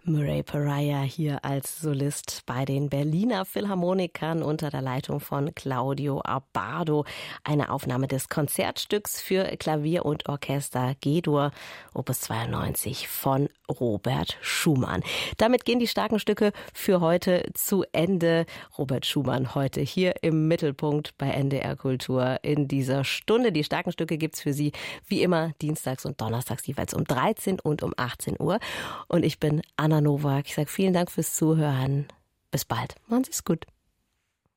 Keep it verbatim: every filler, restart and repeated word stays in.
Murray Pariah hier als Solist bei den Berliner Philharmonikern unter der Leitung von Claudio Abbado. Eine Aufnahme des Konzertstücks für Klavier und Orchester G-Dur, Opus zweiundneunzig von Robert Schumann. Damit gehen die starken Stücke für heute zu Ende. Robert Schumann heute hier im Mittelpunkt bei N D R Kultur in dieser Stunde. Die starken Stücke gibt's für Sie wie immer dienstags und donnerstags jeweils um dreizehn und um achtzehn Uhr. Und ich bin Anna Nowak. Ich sage vielen Dank fürs Zuhören. Bis bald. Machen Sie es gut.